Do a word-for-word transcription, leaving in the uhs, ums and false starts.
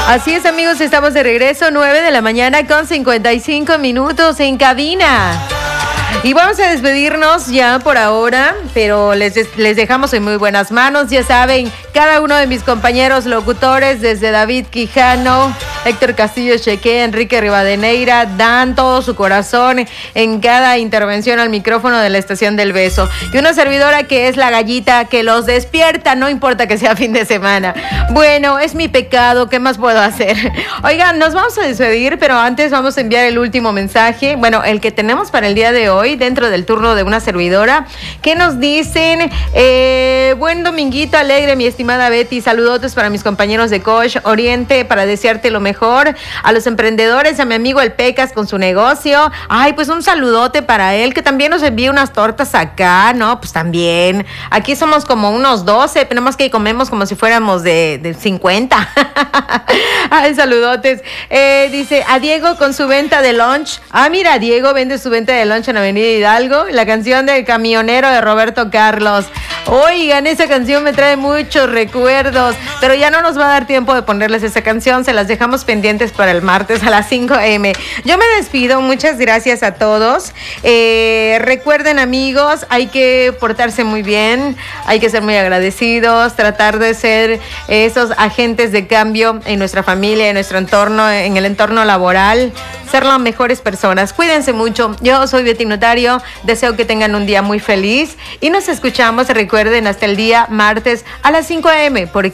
Así es, amigos, estamos de regreso, nueve de la mañana con cincuenta y cinco minutos en cabina. Y vamos a despedirnos ya por ahora, pero les, les dejamos en muy buenas manos. Ya saben, cada uno de mis compañeros locutores, desde David Quijano, Héctor Castillo Cheque, Enrique Rivadeneira, dan todo su corazón en cada intervención al micrófono de la Estación del Beso. Y una servidora que es la gallita que los despierta, no importa que sea fin de semana. Bueno, es mi pecado, ¿qué más puedo hacer? Oigan, nos vamos a despedir, pero antes vamos a enviar el último mensaje. Bueno, el que tenemos para el día de hoy, dentro del turno de una servidora, que nos dicen, eh, buen dominguito alegre, mi estimada Betty, saludotes para mis compañeros de Coach Oriente, para desearte lo mejor, a los emprendedores, a mi amigo el Pecas con su negocio, ay, pues un saludote para él, que también nos envía unas tortas acá, ¿no? Pues también, aquí somos como unos doce, tenemos que comemos como si fuéramos de, de cincuenta, ay, saludotes, eh, dice, a Diego con su venta de lunch, ah, mira, Diego vende su venta de lunch en Avenida Hidalgo, la canción del camionero de Roberto Carlos. Oigan, esa canción me trae muchos recuerdos, pero ya no nos va a dar tiempo de ponerles esa canción, se las dejamos pendientes para el martes a las cinco eme. Yo me despido, muchas gracias a todos. Eh, recuerden, amigos, hay que portarse muy bien, hay que ser muy agradecidos, tratar de ser esos agentes de cambio en nuestra familia, en nuestro entorno, en el entorno laboral, ser las mejores personas. Cuídense mucho. Yo soy Betty Notario, deseo que tengan un día muy feliz y nos escuchamos, recuerden, hasta el día martes a las cinco eme por